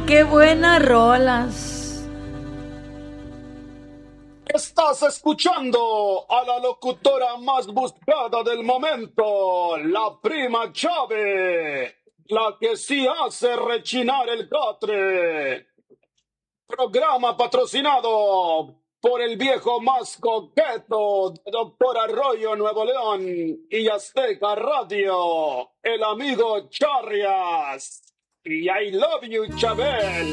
qué buenas rolas. Estás escuchando a la locutora más buscada del momento, la prima Chávez, la que sí hace rechinar el catre. Programa patrocinado por el viejo más coqueto de Doctor Arroyo, Nuevo León y Azteca Radio, el amigo Charrias. Y I love you, Chabel.